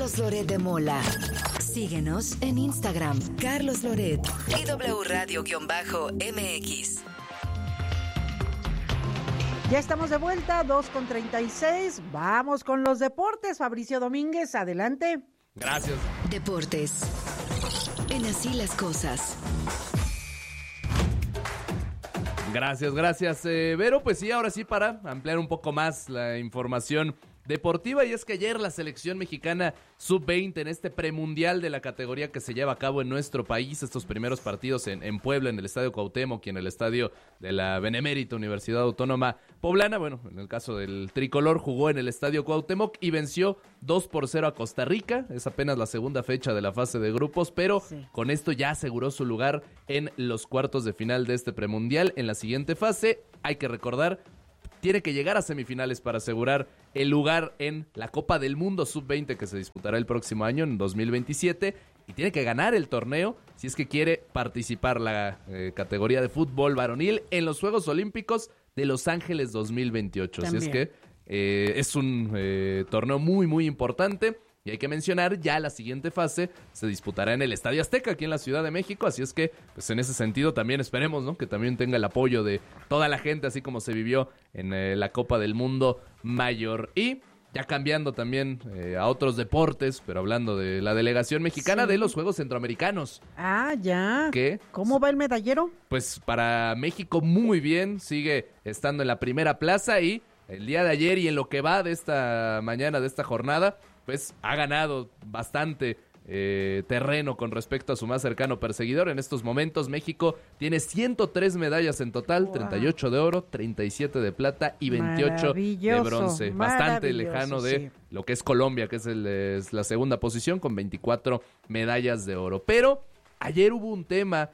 Carlos Loret de Mola. Síguenos en Instagram, Carlos Loret y W Radio-MX. Ya estamos de vuelta, 2:36. Vamos con los deportes. Fabricio Domínguez, adelante. Gracias. Deportes. En Así las Cosas. Gracias, Vero. Pues sí, ahora sí, para ampliar un poco más la información deportiva, y es que ayer la selección mexicana sub-20 en este premundial de la categoría que se lleva a cabo en nuestro país, estos primeros partidos en Puebla, en el Estadio Cuauhtémoc y en el estadio de la Benemérita Universidad Autónoma Poblana. Bueno, en el caso del tricolor jugó en el Estadio Cuauhtémoc y venció 2-0 a Costa Rica. Es apenas la segunda fecha de la fase de grupos, pero con esto ya aseguró su lugar en los cuartos de final de este premundial. En la siguiente fase, hay que recordar, tiene que llegar a semifinales para asegurar el lugar en la Copa del Mundo Sub-20 que se disputará el próximo año, en 2027, y tiene que ganar el torneo si es que quiere participar la categoría de fútbol varonil en los Juegos Olímpicos de Los Ángeles 2028. También. Así es que es un torneo muy, muy importante. Y hay que mencionar, ya la siguiente fase se disputará en el Estadio Azteca, aquí en la Ciudad de México, así es que, pues en ese sentido también esperemos, ¿no?, que también tenga el apoyo de toda la gente, así como se vivió en la Copa del Mundo Mayor. Y ya cambiando también a otros deportes, pero hablando de la delegación mexicana de los Juegos Centroamericanos. Ah, ya. ¿Qué? ¿Cómo va el medallero? Pues para México muy bien, sigue estando en la primera plaza, y el día de ayer y en lo que va de esta mañana, de esta jornada, pues ha ganado bastante terreno con respecto a su más cercano perseguidor. En estos momentos México tiene 103 medallas en total, 38 de oro, 37 de plata y 28 de bronce. Bastante lejano de lo que es Colombia, que es la segunda posición con 24 medallas de oro. Pero ayer hubo un tema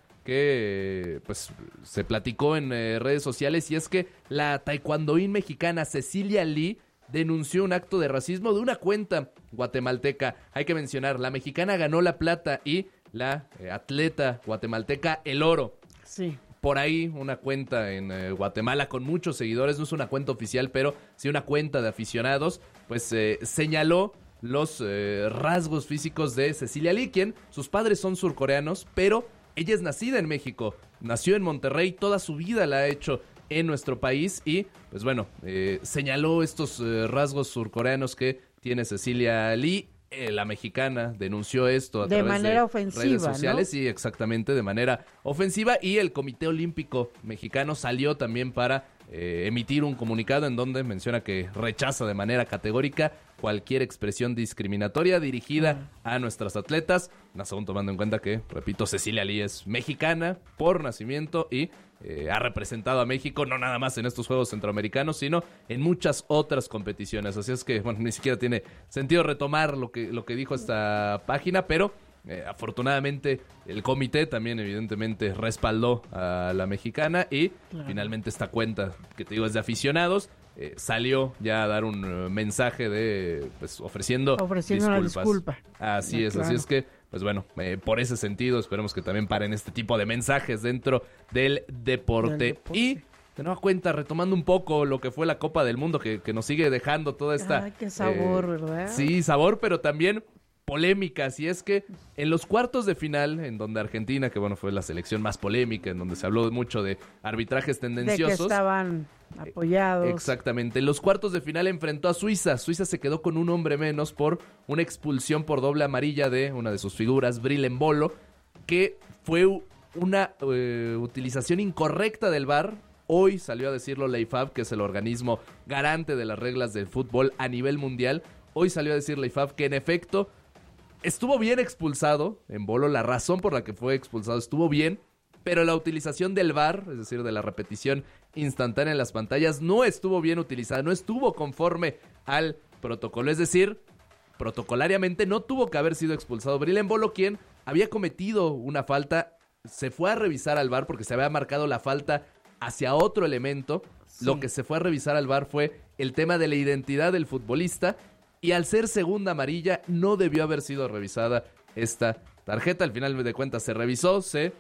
que pues se platicó en redes sociales, y es que la taekwondoín mexicana Cecilia Lee denunció un acto de racismo de una cuenta guatemalteca. Hay que mencionar, la mexicana ganó la plata y la atleta guatemalteca el oro. Sí. Por ahí una cuenta en Guatemala con muchos seguidores, no es una cuenta oficial, pero sí una cuenta de aficionados, pues señaló los rasgos físicos de Cecilia Lee, quien sus padres son surcoreanos, pero ella es nacida en México, nació en Monterrey, toda su vida la ha hecho en nuestro país, y pues bueno, señaló estos rasgos surcoreanos que tiene Cecilia Lee. La mexicana denunció esto a través de manera ofensiva, redes sociales, ¿no? Sí, exactamente, de manera ofensiva, y el Comité Olímpico Mexicano salió también para emitir un comunicado en donde menciona que rechaza de manera categórica cualquier expresión discriminatoria dirigida a nuestras atletas, más aún tomando en cuenta que, repito, Cecilia Lee es mexicana por nacimiento y ha representado a México no nada más en estos Juegos Centroamericanos, sino en muchas otras competiciones. Así es que, bueno, ni siquiera tiene sentido retomar lo que dijo esta página, pero afortunadamente el comité también evidentemente respaldó a la mexicana, y finalmente esta cuenta, que te digo es de aficionados, salió ya a dar un mensaje de, pues, ofreciendo una disculpa. Así es, así es que, pues bueno, por ese sentido esperemos que también paren este tipo de mensajes dentro del deporte. Y de nueva cuenta, retomando un poco lo que fue la Copa del Mundo, que nos sigue dejando toda esta... Ay, qué sabor, ¿verdad? Sí, sabor, pero también polémicas, y es que en los cuartos de final, en donde Argentina, que bueno, fue la selección más polémica, en donde se habló mucho de arbitrajes tendenciosos, de que estaban apoyados. Exactamente, en los cuartos de final enfrentó a Suiza. Suiza se quedó con un hombre menos por una expulsión por doble amarilla de una de sus figuras, Bril Embolo, que fue una utilización incorrecta del VAR. Hoy salió a decirlo la IFAB, que es el organismo garante de las reglas del fútbol a nivel mundial. Hoy salió a decir la IFAB que en efecto estuvo bien expulsado Embolo, la razón por la que fue expulsado estuvo bien, pero la utilización del VAR, es decir, de la repetición instantánea en las pantallas, no estuvo bien utilizada, no estuvo conforme al protocolo, es decir, protocolariamente no tuvo que haber sido expulsado Bril Embolo, quien había cometido una falta, se fue a revisar al VAR porque se había marcado la falta hacia otro elemento. Sí. Lo que se fue a revisar al VAR fue el tema de la identidad del futbolista, y al ser segunda amarilla no debió haber sido revisada esta tarjeta. Al final de cuentas se revisó, se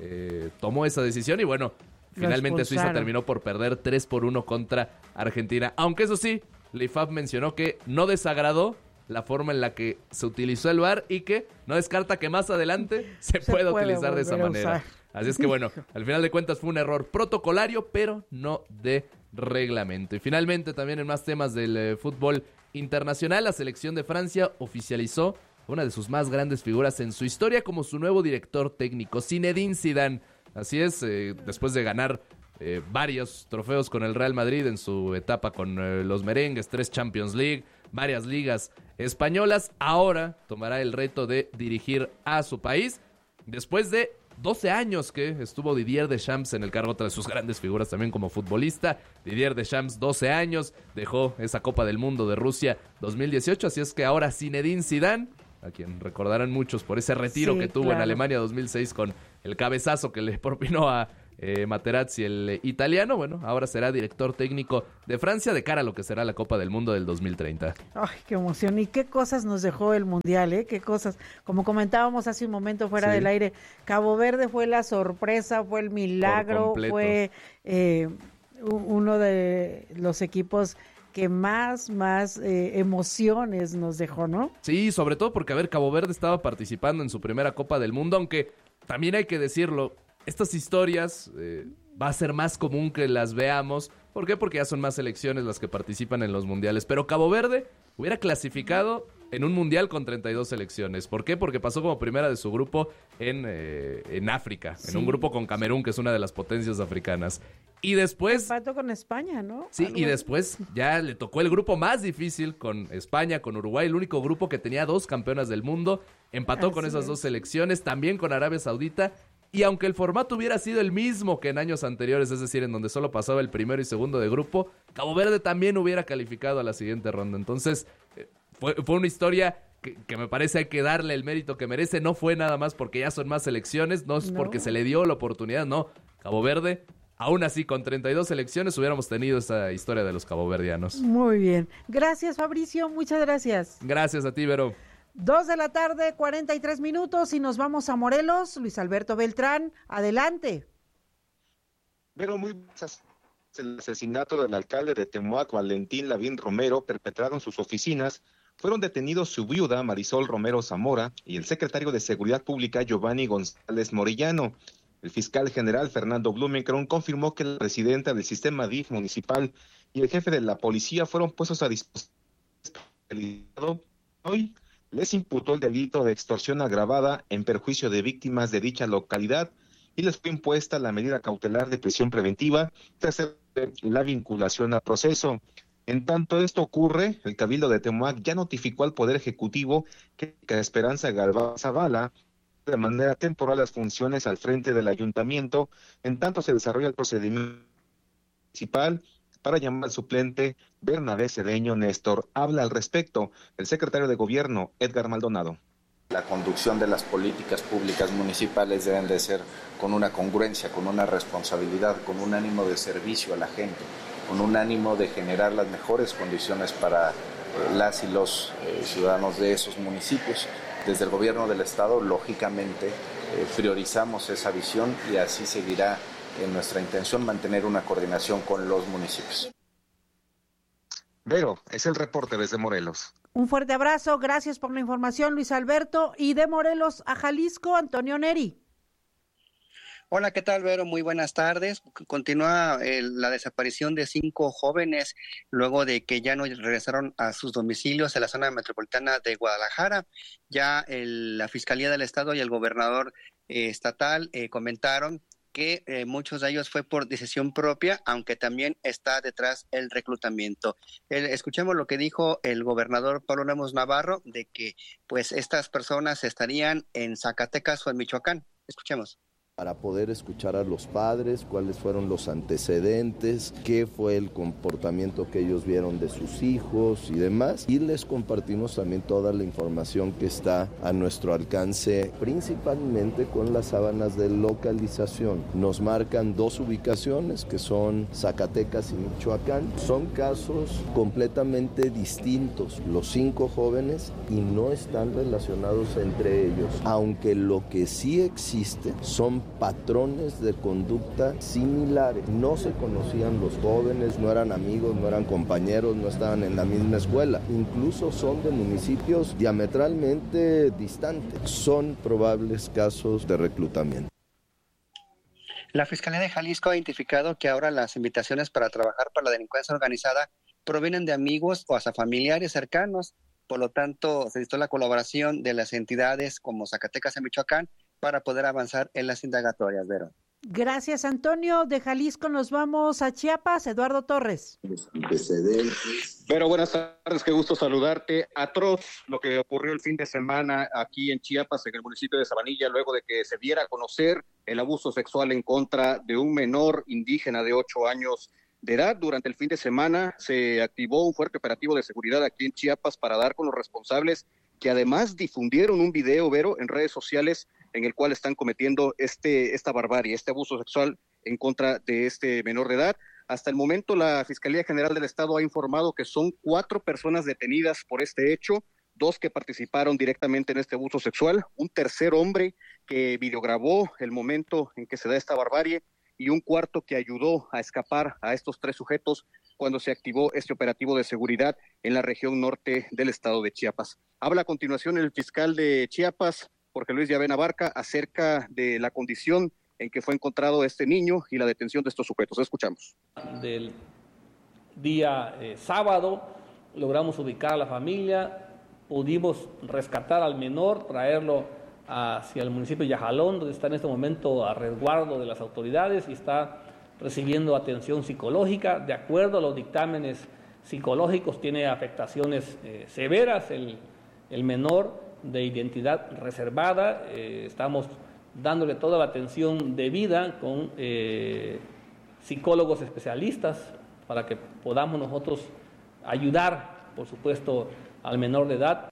tomó esa decisión, y bueno, finalmente Suiza terminó por perder 3-1 contra Argentina. Aunque eso sí, la IFAB mencionó que no desagradó la forma en la que se utilizó el VAR y que no descarta que más adelante se pueda utilizar de esa manera. Así es que bueno, al final de cuentas fue un error protocolario, pero no de reglamento. Y finalmente también en más temas del fútbol internacional, la selección de Francia oficializó una de sus más grandes figuras en su historia como su nuevo director técnico, Zinedine Zidane. Así es, después de ganar varios trofeos con el Real Madrid en su etapa con los merengues, 3 Champions League, varias ligas españolas, ahora tomará el reto de dirigir a su país después de 12 años que estuvo Didier Deschamps en el cargo, otra de sus grandes figuras también como futbolista. Didier Deschamps, 12 años, dejó esa Copa del Mundo de Rusia 2018, así es que ahora Zinedine Zidane, a quien recordarán muchos por ese retiro que tuvo en Alemania 2006 con el cabezazo que le propinó a Materazzi, el italiano, bueno, ahora será director técnico de Francia de cara a lo que será la Copa del Mundo del 2030. Ay, qué emoción, y qué cosas nos dejó el Mundial, qué cosas, como comentábamos hace un momento fuera del aire, Cabo Verde fue la sorpresa, fue el milagro, fue uno de los equipos que más emociones nos dejó, ¿no? Sí, sobre todo porque, a ver, Cabo Verde estaba participando en su primera Copa del Mundo, aunque también hay que decirlo, estas historias va a ser más común que las veamos. ¿Por qué? Porque ya son más selecciones las que participan en los mundiales. Pero Cabo Verde hubiera clasificado en un mundial con 32 selecciones. ¿Por qué? Porque pasó como primera de su grupo en África, en un grupo con Camerún, que es una de las potencias africanas. Y después... empató con España, ¿no? Sí, y después ya le tocó el grupo más difícil con España, con Uruguay, el único grupo que tenía 2 campeonas del mundo. Empató con esas 2 selecciones, también con Arabia Saudita. Y aunque el formato hubiera sido el mismo que en años anteriores, es decir, en donde solo pasaba el primero y segundo de grupo, Cabo Verde también hubiera calificado a la siguiente ronda. Entonces, fue una historia que me parece hay que darle el mérito que merece. No fue nada más porque ya son más selecciones, no es porque se le dio la oportunidad, no. Cabo Verde, aún así, con 32 selecciones hubiéramos tenido esa historia de los caboverdianos. Muy bien. Gracias, Fabricio, muchas gracias. Gracias a ti, Vero. 2:43 p.m. y nos vamos a Morelos. Luis Alberto Beltrán, adelante. Pero el asesinato del alcalde de Temuac, Valentín Lavín Romero, perpetrado en sus oficinas, fueron detenidos su viuda, Marisol Romero Zamora, y el secretario de Seguridad Pública, Giovanni González Morellano. El fiscal general, Fernando Blumenkron, confirmó que la presidenta del sistema DIF municipal y el jefe de la policía fueron puestos a disposición. Hoy les imputó el delito de extorsión agravada en perjuicio de víctimas de dicha localidad y les fue impuesta la medida cautelar de prisión preventiva tras la vinculación al proceso. En tanto esto ocurre, el Cabildo de Temuac ya notificó al Poder Ejecutivo que Esperanza Galván Zavala de manera temporal las funciones al frente del ayuntamiento, en tanto se desarrolla el procedimiento municipal para llamar al suplente Bernabé Cedeño Néstor. Habla al respecto el secretario de Gobierno, Edgar Maldonado. La conducción de las políticas públicas municipales deben de ser con una congruencia, con una responsabilidad, con un ánimo de servicio a la gente, con un ánimo de generar las mejores condiciones para las y los ciudadanos de esos municipios. Desde el gobierno del estado, lógicamente, priorizamos esa visión y así seguirá en nuestra intención mantener una coordinación con los municipios. Vero, es el reporte desde Morelos. Un fuerte abrazo, gracias por la información, Luis Alberto. Y de Morelos a Jalisco, Antonio Neri. Hola, ¿qué tal, Vero? Muy buenas tardes. Continúa la desaparición de 5 jóvenes luego de que ya no regresaron a sus domicilios en la zona metropolitana de Guadalajara. Ya la Fiscalía del Estado y el gobernador estatal comentaron que muchos de ellos fue por decisión propia, aunque también está detrás el reclutamiento. Escuchemos lo que dijo el gobernador Pablo Lemos Navarro, de que pues estas personas estarían en Zacatecas o en Michoacán. Escuchemos. Para poder escuchar a los padres, cuáles fueron los antecedentes, qué fue el comportamiento que ellos vieron de sus hijos y demás. Y les compartimos también toda la información que está a nuestro alcance, principalmente con las sábanas de localización. Nos marcan 2 ubicaciones, que son Zacatecas y Michoacán. Son casos completamente distintos, los 5 jóvenes, y no están relacionados entre ellos. Aunque lo que sí existe son patrones de conducta similares. No se conocían los jóvenes, no eran amigos, no eran compañeros, no estaban en la misma escuela. Incluso son de municipios diametralmente distantes. Son probables casos de reclutamiento. La Fiscalía de Jalisco ha identificado que ahora las invitaciones para trabajar para la delincuencia organizada provienen de amigos o hasta familiares cercanos. Por lo tanto, se necesitó la colaboración de las entidades como Zacatecas y Michoacán para poder avanzar en las indagatorias, Vero. Gracias, Antonio. De Jalisco nos vamos a Chiapas. Eduardo Torres. Pero buenas tardes, qué gusto saludarte. Atroz lo que ocurrió el fin de semana aquí en Chiapas, en el municipio de Sabanilla, luego de que se diera a conocer el abuso sexual en contra de un menor indígena de 8 años de edad. Durante el fin de semana se activó un fuerte operativo de seguridad aquí en Chiapas para dar con los responsables, que además difundieron un video, Vero, en redes sociales en el cual están cometiendo esta barbarie, este abuso sexual en contra de este menor de edad. Hasta el momento la Fiscalía General del Estado ha informado que son 4 personas detenidas por este hecho, 2 que participaron directamente en este abuso sexual, un tercer hombre que videograbó el momento en que se da esta barbarie y un cuarto que ayudó a escapar a estos 3 sujetos cuando se activó este operativo de seguridad en la región norte del estado de Chiapas. Habla a continuación el fiscal de Chiapas, Jorge Luis Llavena Barca, acerca de la condición en que fue encontrado este niño y la detención de estos sujetos. Escuchamos. Del día sábado logramos ubicar a la familia, pudimos rescatar al menor, traerlo hacia el municipio de Yajalón, donde está en este momento a resguardo de las autoridades y está recibiendo atención psicológica. De acuerdo a los dictámenes psicológicos, tiene afectaciones severas el menor, de identidad reservada. Estamos dándole toda la atención debida con psicólogos especialistas para que podamos nosotros ayudar, por supuesto, al menor de edad.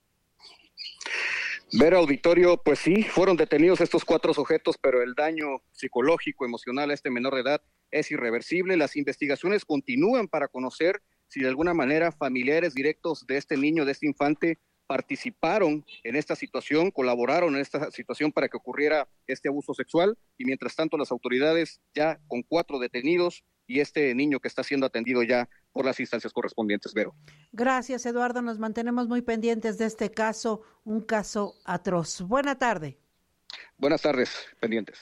Ver auditorio, pues sí, fueron detenidos estos 4 sujetos, pero el daño psicológico, emocional a este menor de edad es irreversible. Las investigaciones continúan para conocer si de alguna manera familiares directos de este niño, de este infante, participaron en esta situación, colaboraron en esta situación para que ocurriera este abuso sexual, y mientras tanto las autoridades ya con 4 detenidos y este niño que está siendo atendido ya por las instancias correspondientes, Vero. Gracias, Eduardo. Nos mantenemos muy pendientes de este caso, un caso atroz. Buena tarde. Buenas tardes, pendientes.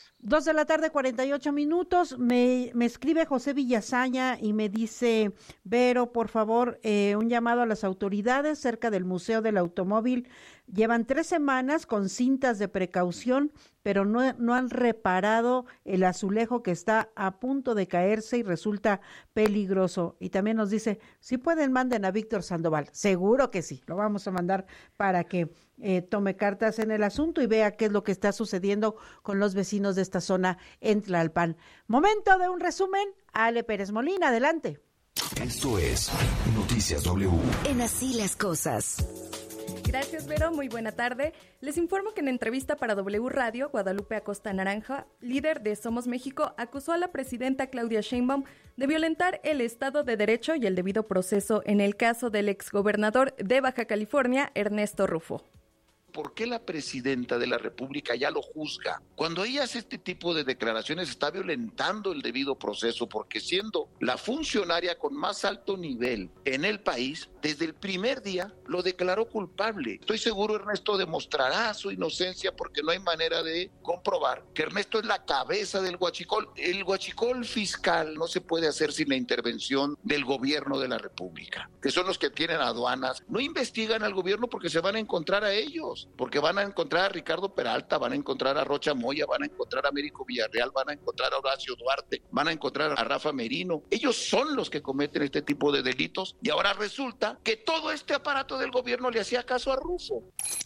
2:48 p.m. Me escribe José Villasaña y me dice: Vero, por favor, un llamado a las autoridades cerca del Museo del Automóvil. Llevan 3 semanas con cintas de precaución, pero no han reparado el azulejo que está a punto de caerse y resulta peligroso. Y también nos dice, si pueden, manden a Víctor Sandoval. Seguro que sí, lo vamos a mandar para que tome cartas en el asunto y vea qué es lo que está sucediendo con los vecinos de esta zona en Tlalpan. Momento de un resumen. Ale Pérez Molina, adelante. Esto es Noticias W. En Así las Cosas. Gracias, Vero. Muy buena tarde. Les informo que en entrevista para W Radio, Guadalupe Acosta Naranja, líder de Somos México, acusó a la presidenta Claudia Sheinbaum de violentar el Estado de Derecho y el debido proceso en el caso del exgobernador de Baja California, Ernesto Rufo. ¿Por qué la presidenta de la República ya lo juzga? Cuando ella hace este tipo de declaraciones está violentando el debido proceso, porque siendo la funcionaria con más alto nivel en el país, desde el primer día lo declaró culpable. Estoy seguro Ernesto demostrará su inocencia porque no hay manera de comprobar que Ernesto es la cabeza del huachicol. El huachicol fiscal no se puede hacer sin la intervención del gobierno de la República, que son los que tienen aduanas. No investigan al gobierno porque se van a encontrar a ellos, porque van a encontrar a Ricardo Peralta, van a encontrar a Rocha Moya, van a encontrar a Américo Villarreal, van a encontrar a Horacio Duarte, van a encontrar a Rafa Merino. Ellos son los que cometen este tipo de delitos y ahora resulta que todo este aparato del gobierno le hacía caso a Rufo.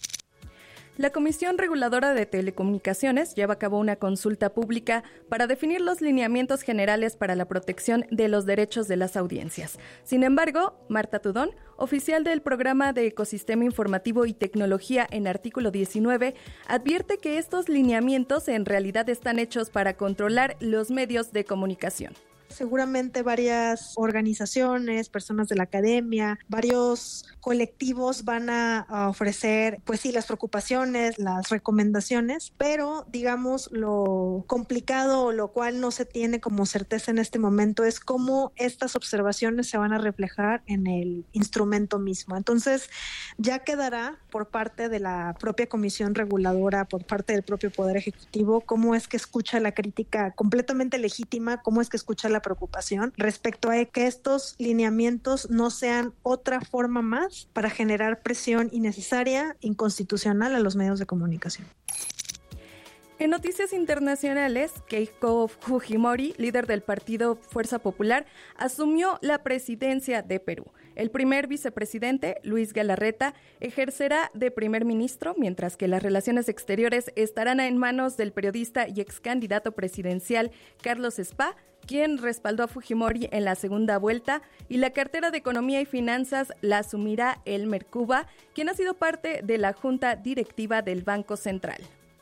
La Comisión Reguladora de Telecomunicaciones lleva a cabo una consulta pública para definir los lineamientos generales para la protección de los derechos de las audiencias. Sin embargo, Marta Tudón, oficial del Programa de Ecosistema Informativo y Tecnología en Artículo 19, advierte que estos lineamientos en realidad están hechos para controlar los medios de comunicación. seguramente varias organizaciones, personas de la academia, varios colectivos van a ofrecer, pues sí, las preocupaciones, las recomendaciones, pero digamos lo complicado o lo cual no se tiene como certeza en este momento es cómo estas observaciones se van a reflejar en el instrumento mismo. Entonces, ya quedará por parte de la propia comisión reguladora, por parte del propio Poder Ejecutivo, cómo es que escucha la crítica completamente legítima, cómo es que escucha la preocupación respecto a que estos lineamientos no sean otra forma más para generar presión innecesaria, inconstitucional a los medios de comunicación. En noticias internacionales, Keiko Fujimori, líder del partido Fuerza Popular, asumió la presidencia de Perú. El primer vicepresidente, Luis Galarreta, ejercerá de primer ministro, mientras que las relaciones exteriores estarán en manos del periodista y ex candidato presidencial Carlos Spa, quien respaldó a Fujimori en la segunda vuelta, y la cartera de Economía y Finanzas la asumirá Elmer Cuba, quien ha sido parte de la junta directiva del Banco Central.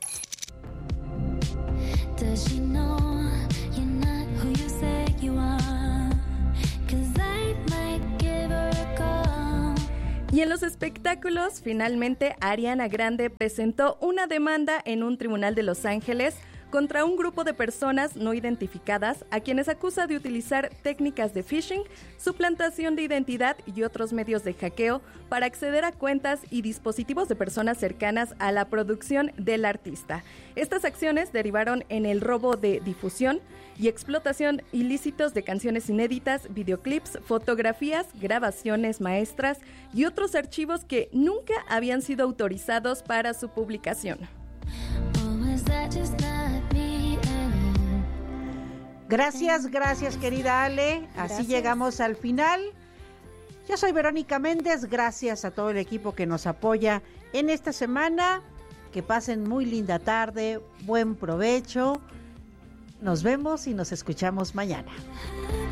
Y en los espectáculos, finalmente Ariana Grande presentó una demanda en un tribunal de Los Ángeles contra un grupo de personas no identificadas a quienes acusa de utilizar técnicas de phishing, suplantación de identidad y otros medios de hackeo para acceder a cuentas y dispositivos de personas cercanas a la producción del artista. Estas acciones derivaron en el robo de difusión y explotación ilícitos de canciones inéditas, videoclips, fotografías, grabaciones maestras y otros archivos que nunca habían sido autorizados para su publicación. Gracias querida Ale. Así llegamos al final. Yo soy Verónica Méndez, gracias a todo el equipo que nos apoya en esta semana. Que pasen muy linda tarde, buen provecho. Nos vemos y nos escuchamos mañana.